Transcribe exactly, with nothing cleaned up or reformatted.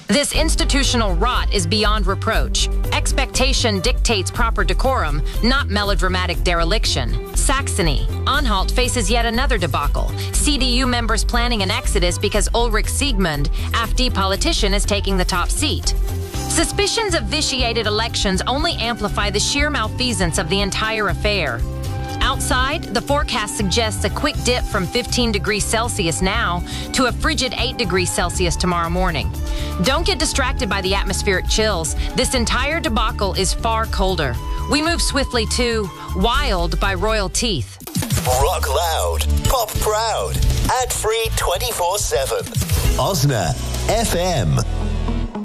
This institutional rot is beyond reproach. Expectation dictates proper decorum, not melodramatic dereliction. Saxony. Anhalt faces yet another debacle. C D U members planning an exodus because Ulrich Siegmund, A f D politician, is taking the top seat. Suspicions of vitiated elections only amplify the sheer malfeasance of the entire affair. Outside, the forecast suggests a quick dip from fifteen degrees Celsius now to a frigid eight degrees Celsius tomorrow morning. Don't get distracted by the atmospheric chills. This entire debacle is far colder. We move swiftly to Wild by Royal Teeth. Rock loud, pop proud, ad-free twenty-four seven. Osna F M.